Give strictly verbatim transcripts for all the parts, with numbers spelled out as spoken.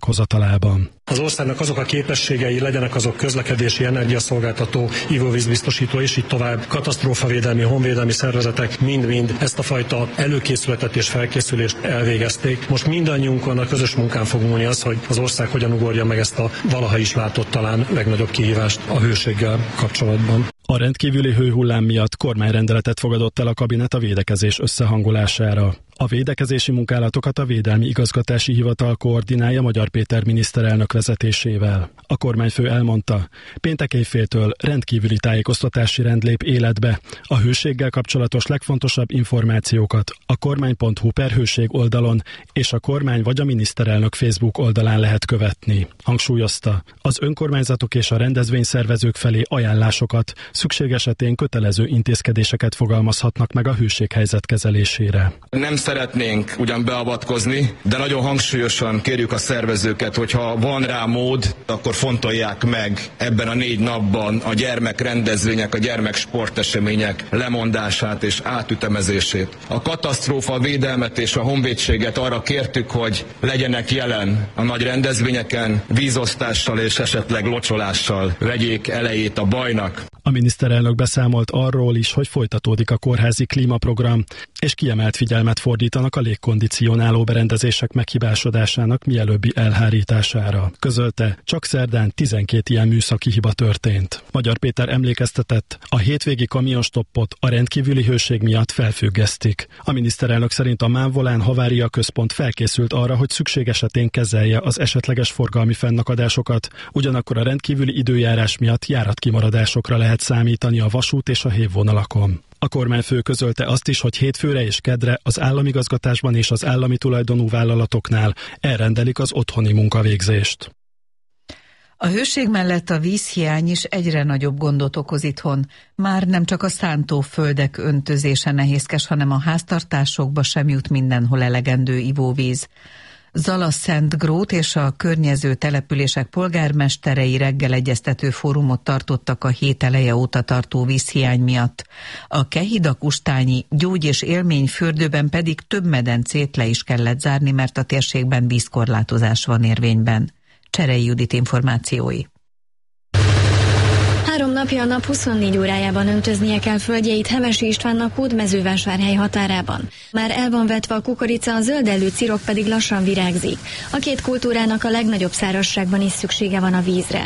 meghozatalában. Az országnak azok a képességei, legyenek azok közlekedési, energiaszolgáltató, ivóvízbiztosító és így tovább, katasztrófavédelmi, honvédelmi szervezetek mind-mind ezt a fajta előkészületet és felkészülést elvégezték. Most mindannyiunkon a közös munkán fog múlni az, hogy az ország hogyan ugorja meg ezt a valaha is látott talán legnagyobb kihívást a hőséggel kapcsolatban. A rendkívüli hőhullám miatt kormányrendeletet fogadott el a kabinet a védekezés összehangolására. A védekezési munkálatokat a Védelmi Igazgatási Hivatal koordinálja Magyar Péter miniszterelnök vezetésével. A kormányfő elmondta, péntek éjféltől rendkívüli tájékoztatási rend lép életbe. A hőséggel kapcsolatos legfontosabb információkat a kormány pont hu per hőség oldalon és a kormány vagy a miniszterelnök Facebook oldalán lehet követni. Hangsúlyozta, az önkormányzatok és a rendezvényszervezők felé ajánlásokat, szükség esetén kötelező intézkedéseket fogalmazhatnak meg a hőséghelyzet kezelésére. Nem szeretnénk ugyan beavatkozni, de nagyon hangsúlyosan kérjük a szervezőket, hogyha van rá mód, akkor fontolják meg ebben a négy napban a gyermekrendezvények, a gyermeksportesemények lemondását és átütemezését. A katasztrófa védelmet és a honvédséget arra kértük, hogy legyenek jelen a nagy rendezvényeken, vízosztással és esetleg locsolással vegyék elejét a bajnak. A miniszterelnök beszámolt arról is, hogy folytatódik a kórházi klímaprogram, és kiemelt figyelmet fordítanak a légkondicionáló berendezések meghibásodásának mielőbbi elhárítására. Közölte, csak szerdán tizenkét ilyen műszaki hiba történt. Magyar Péter emlékeztetett, a hétvégi kamionstoppot a rendkívüli hőség miatt felfüggesztik. A miniszterelnök szerint a Mávvolán Havária Központ felkészült arra, hogy szükség esetén kezelje az esetleges forgalmi fennakadásokat, ugyanakkor a rendkívüli időjárás miatt járatkimaradásokra lehet számítani a vasút és a hévvonalakon. A kormányfő közölte azt is, hogy hétfőre és kedre az államigazgatásban és az állami tulajdonú vállalatoknál elrendelik az otthoni munkavégzést. A hőség mellett a vízhiány is egyre nagyobb gondot okoz itthon. Már nem csak a szántóföldek öntözése nehézkes, hanem a háztartásokba sem jut mindenhol elegendő ivóvíz. Zala-Szentgrót és a környező települések polgármesterei reggel egyeztető fórumot tartottak a hét eleje óta tartó vízhiány miatt. A Kehida-Kustányi gyógy- és élményfürdőben pedig több medencét le is kellett zárni, mert a térségben vízkorlátozás van érvényben. Cserei Judit információi. Három napja a nap huszonnégy órájában öntöznie kell földjeit Hemesi Istvánnak Hódmezővásárhely határában. Már el van vetve a kukorica, a zöldellő cirok pedig lassan virágzik. A két kultúrának a legnagyobb szárazságban is szüksége van a vízre.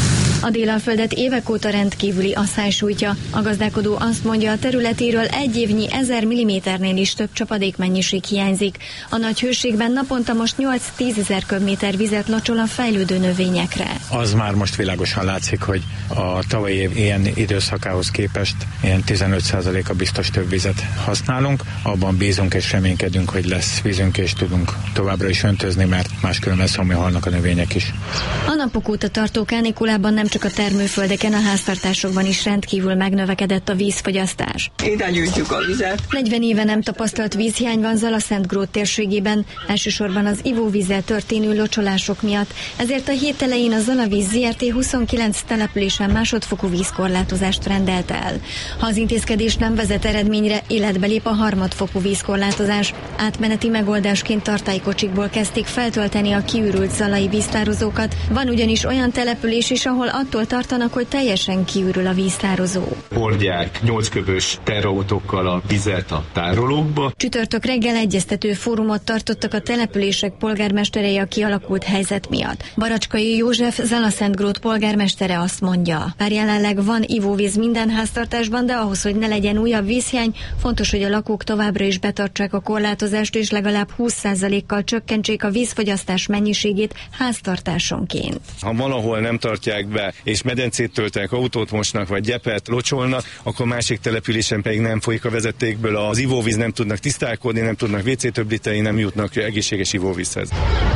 A Délalföldet évek óta rendkívüli asszály sújtja. A gazdálkodó azt mondja, a területéről egy évnyi ezer milliméternél is több csapadékmennyiség hiányzik. A nagy hőségben naponta most nyolc-tízezer köbméter vizet locsol a fejlődő növényekre. Az már most világosan látszik, hogy a tavalyi év ilyen időszakához képest ilyen tizenöt százaléka biztos több vizet használunk. Abban bízunk és reménykedünk, hogy lesz vízünk és tudunk továbbra is öntözni, mert máskülönben szomja halnak a növények is. A napok óta tartó kánikulában nem csak a termőföldeken, a háztartásokban is rendkívül megnövekedett a vízfogyasztás. Ide gyűjtjük a vizet. negyven éve nem tapasztalt vízhiány van Zala-Szentgrót térségében, elsősorban az ivóvízzel történő locsolások miatt, ezért a hét elején a Zalavíz zé er té huszonkilenc településen másodfokú vízkorlátozást rendelt el. Ha az intézkedés nem vezet eredményre, életbe lép a harmadfokú vízkorlátozás. Átmeneti megoldásként tartálykocsikból kezdték feltölteni a kiürült zalai víztározókat. Van ugyanis olyan település is, ahol attól tartanak, hogy teljesen kiürül a víztározó. Hordják nyolcköbös terautókkal a vizet a tárolókba. Csütörtök reggel egyeztető fórumot tartottak a települések polgármesterei a kialakult helyzet miatt. Baracskai József, Zala-Szentgrót polgármestere azt mondja, bár jelenleg van ivóvíz minden háztartásban, de ahhoz, hogy ne legyen újabb vízhiány, fontos, hogy a lakók továbbra is betartsák a korlátozást, és legalább húsz százalékkal csökkentsék a vízfogyasztás mennyiségét háztartásonként. Ha valahol nem tartják be, és medencét töltenek, autót mosnak, vagy gyepet locsolnak, akkor másik településen pedig nem folyik a vezetékből, az ivóvíz, nem tudnak tisztálkodni, nem tudnak vé cé töblíteni, nem jutnak egészséges ivóvízhez.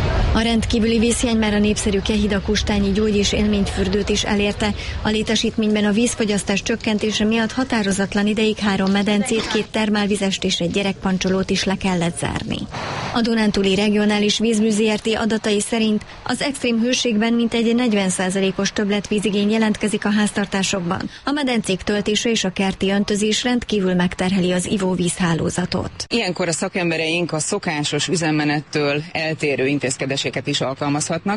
A rendkívüli vízhiány már a népszerű Kehida-Kustányi gyógy- és élményfürdőt is elérte. A létesítményben a vízfogyasztás csökkentése miatt határozatlan ideig három medencét, két termálvizest és egy gyerekpancsolót is le kellett zárni. A Dunántúli Regionális Vízmű zé er té adatai szerint az extrém hőségben mintegy negyven százalékos többletvízigény jelentkezik a háztartásokban. A medencék töltése és a kerti öntözés rendkívül megterheli az ivóvízhálózatot. Ilyenkor a szakembereink a szokásos üzemmenettől eltérő intézkedéseket is alkalmazhatnak.